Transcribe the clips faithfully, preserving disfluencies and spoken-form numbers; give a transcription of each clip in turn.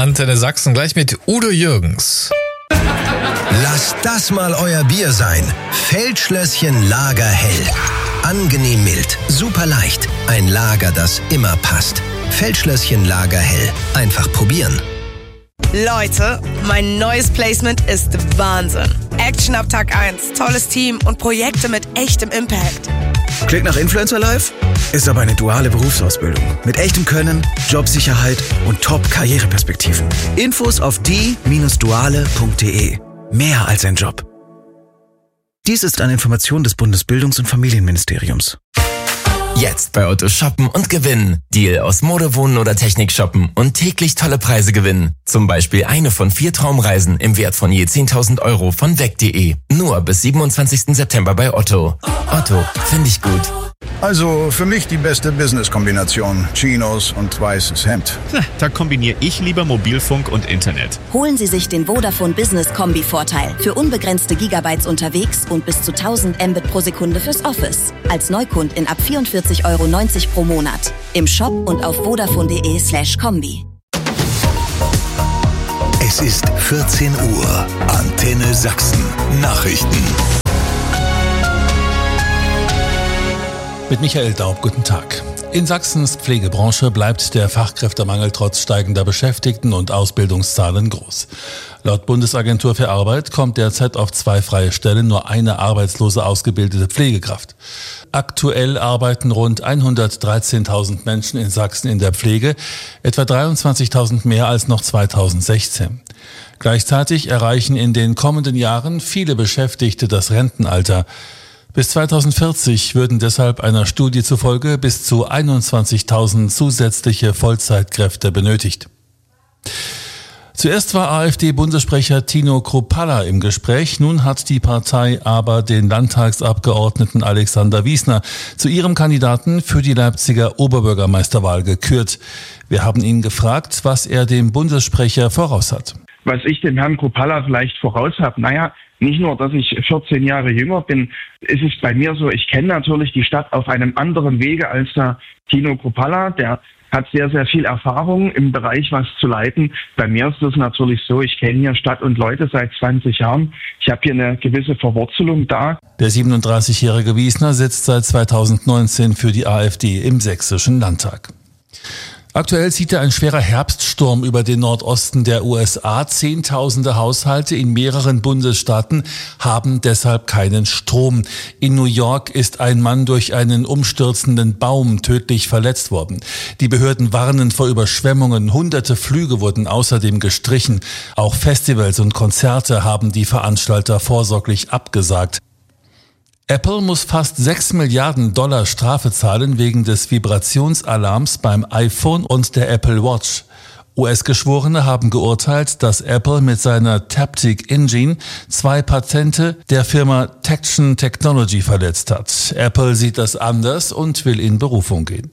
Antenne Sachsen gleich mit Udo Jürgens. Lasst das mal euer Bier sein. Feldschlösschen Lager hell. Angenehm mild, super leicht. Ein Lager, das immer passt. Feldschlösschen Lager hell. Einfach probieren. Leute, mein neues Placement ist Wahnsinn. Action ab Tag eins, tolles Team und Projekte mit echtem Impact. Klingt nach Influencer Life? Ist aber eine duale Berufsausbildung. Mit echtem Können, Jobsicherheit und Top-Karriereperspektiven. Infos auf die Bindestrich duale Punkt de. Mehr als ein Job. Dies ist eine Information des Bundesbildungs- und Familienministeriums. Jetzt bei Otto shoppen und gewinnen. Deal aus Mode, Wohnen oder Technik shoppen und täglich tolle Preise gewinnen. Zum Beispiel eine von vier Traumreisen im Wert von je zehntausend Euro von weg punkt de. Nur bis siebenundzwanzigsten September bei Otto. Otto, finde ich gut. Also für mich die beste Business-Kombination. Chinos und weißes Hemd. Na, da kombiniere ich lieber Mobilfunk und Internet. Holen Sie sich den Vodafone Business Kombi-Vorteil. Für unbegrenzte Gigabytes unterwegs und bis zu tausend Mbit pro Sekunde fürs Office. Als Neukundin ab vierundvierzig Euro neunzig pro Monat. Im Shop und auf vodafone.de slash Kombi. Es ist vierzehn Uhr. Antenne Sachsen. Nachrichten. Mit Michael Daub, guten Tag. In Sachsens Pflegebranche bleibt der Fachkräftemangel trotz steigender Beschäftigten und Ausbildungszahlen groß. Laut Bundesagentur für Arbeit kommt derzeit auf zwei freie Stellen nur eine arbeitslose ausgebildete Pflegekraft. Aktuell arbeiten rund hundertdreizehntausend Menschen in Sachsen in der Pflege, etwa dreiundzwanzigtausend mehr als noch zweitausendsechzehn. Gleichzeitig erreichen in den kommenden Jahren viele Beschäftigte das Rentenalter. Bis zweitausendvierzig würden deshalb einer Studie zufolge bis zu einundzwanzigtausend zusätzliche Vollzeitkräfte benötigt. Zuerst war AfD-Bundessprecher Tino Kruppalla im Gespräch. Nun hat die Partei aber den Landtagsabgeordneten Alexander Wiesner zu ihrem Kandidaten für die Leipziger Oberbürgermeisterwahl gekürt. Wir haben ihn gefragt, was er dem Bundessprecher voraus hat. Was ich dem Herrn Kruppalla vielleicht voraus habe, naja, nicht nur, dass ich vierzehn Jahre jünger bin, ist es bei mir so, ich kenne natürlich die Stadt auf einem anderen Wege als der Tino Kruppalla, der hat sehr, sehr viel Erfahrung im Bereich, was zu leiten. Bei mir ist es natürlich so, ich kenne hier Stadt und Leute seit zwanzig Jahren. Ich habe hier eine gewisse Verwurzelung da. Der siebenunddreißigjährige Wiesner sitzt seit zweitausendneunzehn für die AfD im Sächsischen Landtag. Aktuell zieht ein schwerer Herbststurm über den Nordosten der U S A. Zehntausende Haushalte in mehreren Bundesstaaten haben deshalb keinen Strom. In New York ist ein Mann durch einen umstürzenden Baum tödlich verletzt worden. Die Behörden warnen vor Überschwemmungen. Hunderte Flüge wurden außerdem gestrichen. Auch Festivals und Konzerte haben die Veranstalter vorsorglich abgesagt. Apple muss fast sechs Milliarden Dollar Strafe zahlen wegen des Vibrationsalarms beim iPhone und der Apple Watch. U S-Geschworene haben geurteilt, dass Apple mit seiner Taptic Engine zwei Patente der Firma Tection Technology verletzt hat. Apple sieht das anders und will in Berufung gehen.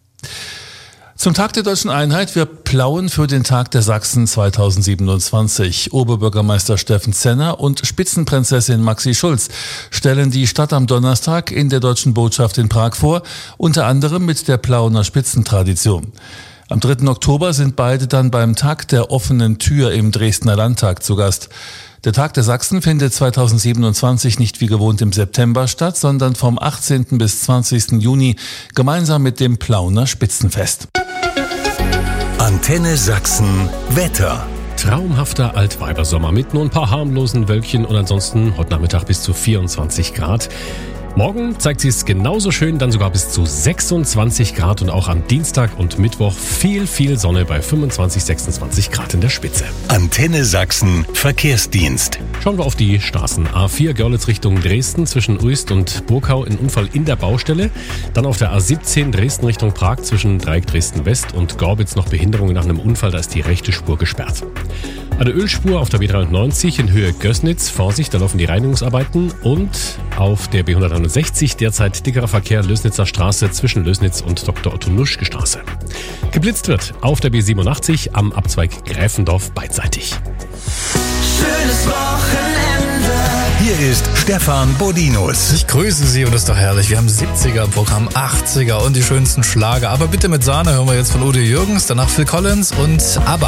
Zum Tag der Deutschen Einheit, wir plauen für den Tag der Sachsen zweitausendsiebenundzwanzig. Oberbürgermeister Steffen Zenner und Spitzenprinzessin Maxi Schulz stellen die Stadt am Donnerstag in der Deutschen Botschaft in Prag vor, unter anderem mit der Plauener Spitzentradition. Am dritten Oktober sind beide dann beim Tag der offenen Tür im Dresdner Landtag zu Gast. Der Tag der Sachsen findet zweitausendsiebenundzwanzig nicht wie gewohnt im September statt, sondern vom achtzehnten bis zwanzigsten Juni gemeinsam mit dem Plauener Spitzenfest. Antenne Sachsen Wetter. Traumhafter Altweibersommer mit nur ein paar harmlosen Wölkchen und ansonsten heute Nachmittag bis zu vierundzwanzig Grad. Morgen zeigt sie es genauso schön, dann sogar bis zu sechsundzwanzig Grad und auch am Dienstag und Mittwoch viel, viel Sonne bei fünfundzwanzig, sechsundzwanzig Grad in der Spitze. Antenne Sachsen Verkehrsdienst. Schauen wir auf die Straßen. A vier Görlitz Richtung Dresden zwischen Uist und Burkau, ein Unfall in der Baustelle. Dann auf der A siebzehn Dresden Richtung Prag zwischen Dreieck Dresden West und Gorbitz noch Behinderungen nach einem Unfall, da ist die rechte Spur gesperrt. An der Ölspur auf der B dreihundertneunzig in Höhe Gößnitz, Vorsicht, da laufen die Reinigungsarbeiten. Und auf der B hundertneunundsechzig derzeit dickerer Verkehr Lösnitzer Straße zwischen Lösnitz und Doktor Otto Nuschke Straße. Geblitzt wird auf der B siebenundachtzig am Abzweig Gräfendorf beidseitig. Schönes Wochenende. Hier ist Stefan Bodinus. Ich grüße Sie und das ist doch herrlich. Wir haben siebziger im Programm, achtziger und die schönsten Schlager. Aber bitte mit Sahne hören wir jetzt von Udo Jürgens, danach Phil Collins und ABBA.